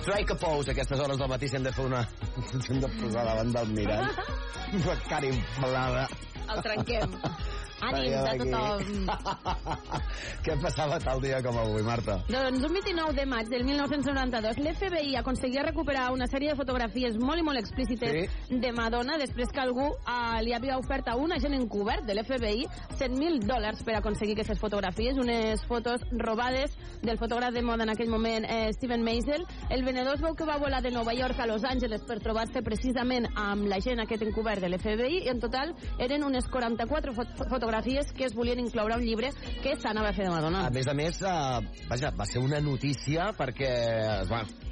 Strike a pose, a aquestes hores del matí, si hem de fer una... hem de posar davant del mirall. Una cara inflada. El trenquem. Ànim de tothom. Què passava tal dia com avui, Marta? Doncs un 29 de maig del 1992 l'FBI aconseguia recuperar una sèrie de fotografies molt i molt explícites de Madonna després que algú li havia ofert a un agent encobert de l'FBI $100,000 per aconseguir aquestes fotografies, unes fotos robades del fotògraf de moda en aquell moment, Steven Meisel. El venedor es veu que va volar de Nova York a Los Angeles per trobar-se precisament amb l'agent aquest encobert de l'FBI i en total eren unes 44 fotografies que es volien incloure a un llibre que s'anava a fer de Madonna. A més, vaja, va ser una notícia perquè